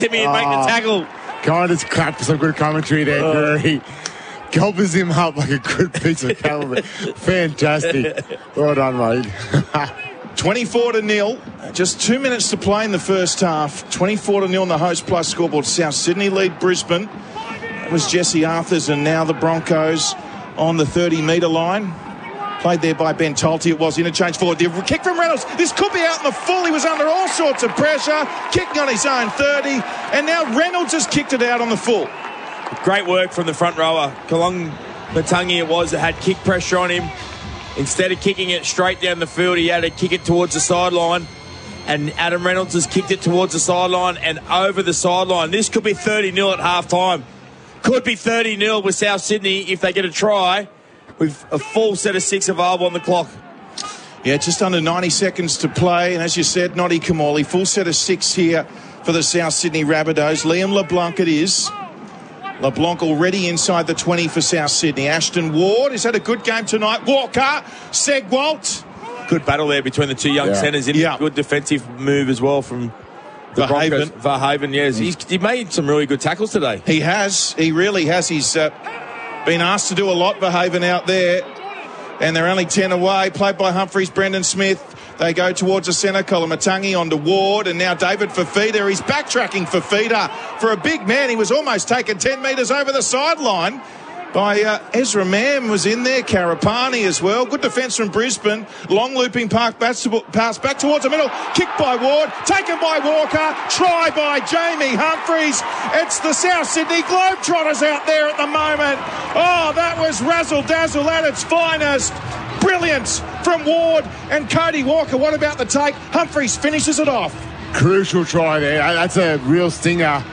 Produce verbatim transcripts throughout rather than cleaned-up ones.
him and make the tackle. Can't just clap for some good commentary there, Oh. He gobbles him up like a good piece of cattle. Fantastic. Well done, mate. twenty-four to nil. Just two minutes to play in the first half. twenty-four to nil on the Host Plus scoreboard. South Sydney lead Brisbane. That was Jesse Arthurs, and now the Broncos on the thirty metre line. Played there by Ben Tolte. It was interchange forward. The kick from Reynolds. This could be out in the full. He was under all sorts of pressure. Kicking on his own thirty. And now Reynolds has kicked it out on the full. Great work from the front rower. Kalong Matangi it was that had kick pressure on him. Instead of kicking it straight down the field, he had to kick it towards the sideline. And Adam Reynolds has kicked it towards the sideline and over the sideline. This could be thirty nil at half time. Could be thirty nil with South Sydney if they get a try with a full set of six available on the clock. Yeah, just under ninety seconds to play. And as you said, Noddy Kamali, full set of six here for the South Sydney Rabbitohs. Liam LeBlanc it is. LeBlanc already inside the twenty for South Sydney. Ashton Ward has had a good game tonight. Walker, Segwalt. Good battle there between the two young Yeah. centres. In Yeah. Good defensive move as well from the Verhaven. Broncos. Verhaven, yes. He's, he made some really good tackles today. He has. He really has. He's uh, been asked to do a lot, Verhaven, out there. And they're only ten away. Played by Humphreys, Brendan Smith. They go towards the centre. Kolomatangi onto Ward. And now David Fafita. He's backtracking Fafita. For a big man, he was almost taken ten metres over the sideline by uh, Ezra Mam was in there. Karapani as well. Good defence from Brisbane. Long looping park pass back towards the middle. Kicked by Ward. Taken by Walker. Try by Jamie Humphreys. It's the South Sydney Globetrotters out there at the moment. Oh, that was razzle-dazzle at its finest. Brilliance from Ward and Cody Walker. What about the take? Humphreys finishes it off. Crucial try there. That's a real stinger.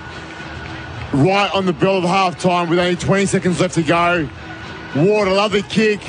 Right on the bell of half time with only twenty seconds left to go. Ward, a lovely kick.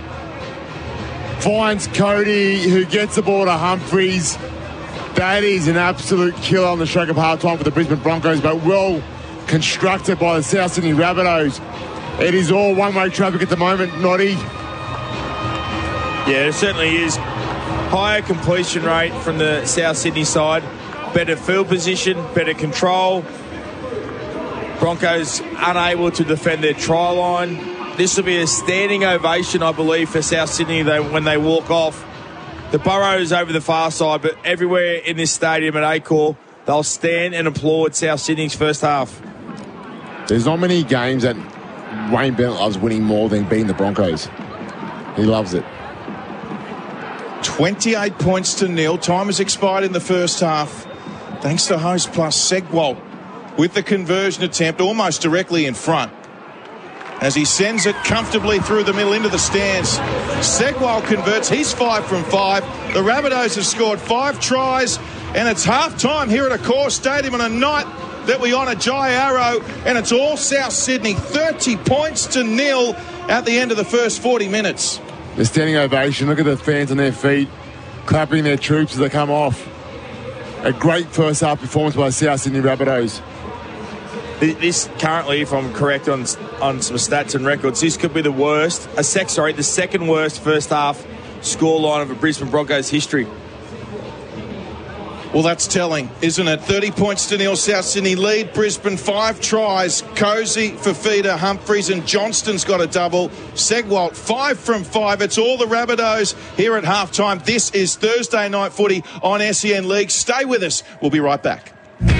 Finds Cody, who gets the ball to Humphreys. That is an absolute killer on the stroke of half time for the Brisbane Broncos, but well constructed by the South Sydney Rabbitohs. It is all one-way traffic at the moment, Noddy. Yeah, it certainly is. Higher completion rate from the South Sydney side. Better field position, better control. Broncos unable to defend their try line. This will be a standing ovation, I believe, for South Sydney they, when they walk off. The Burrows over the far side, but everywhere in this stadium at Accor, they'll stand and applaud South Sydney's first half. There's not many games that Wayne Bennett loves winning more than beating the Broncos. He loves it. twenty-eight points to nil. Time has expired in the first half. Thanks to Host Plus, Segwalt with the conversion attempt almost directly in front as he sends it comfortably through the middle into the stands. Segwalt converts. He's five from five. The Rabbitohs have scored five tries, and it's half-time here at Accor Stadium on a night that we honour Jai Arrow, and it's all South Sydney. thirty points to nil at the end of the first forty minutes. The standing ovation. Look at the fans on their feet, clapping their troops as they come off. A great first half performance by the South Sydney Rabbitohs. This currently, if I'm correct on on some stats and records, this could be the worst, a sec, sorry, the second worst first half scoreline of a Brisbane Broncos history. Well, that's telling, isn't it? thirty points to nil, South Sydney lead. Brisbane, five tries. Cozy, Fafita, Humphreys and Johnston's got a double. Segwalt, five from five. It's all the Rabbitohs here at halftime. This is Thursday Night Footy on S E N League. Stay with us. We'll be right back.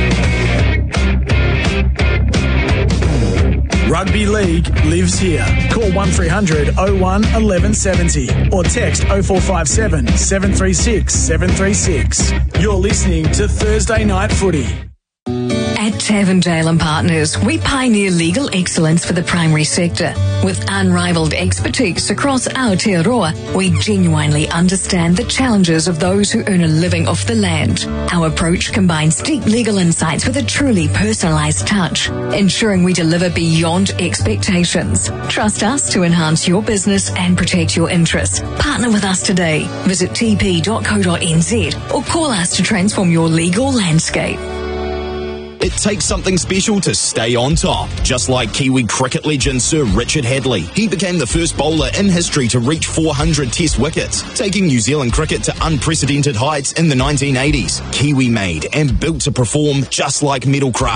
Rugby League lives here. Call one three hundred oh one eleven seventy or text oh four five seven, seven three six, seven three six. You're listening to Thursday Night Footy. At Tavendale and Partners, we pioneer legal excellence for the primary sector. With unrivaled expertise across Aotearoa, we genuinely understand the challenges of those who earn a living off the land. Our approach combines deep legal insights with a truly personalised touch, ensuring we deliver beyond expectations. Trust us to enhance your business and protect your interests. Partner with us today. Visit t p dot co dot n z or call us to transform your legal landscape. It takes something special to stay on top, just like Kiwi cricket legend Sir Richard Hadley. He became the first bowler in history to reach four hundred test wickets, taking New Zealand cricket to unprecedented heights in the nineteen eighties. Kiwi made and built to perform just like Metalcraft.